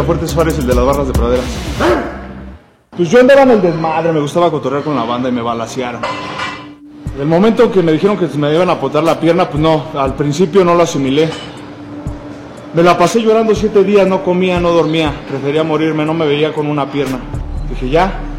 Fuerte Suárez, el de las barras de praderas. Pues yo andaba en el desmadre, me gustaba cotorrear con la banda y me balacearon. El momento que me dijeron que me iban a apotar la pierna, pues no, al principio no lo asimilé. Me la pasé llorando 7 días, no comía, no dormía, prefería morirme, no me veía con una pierna. Dije ya,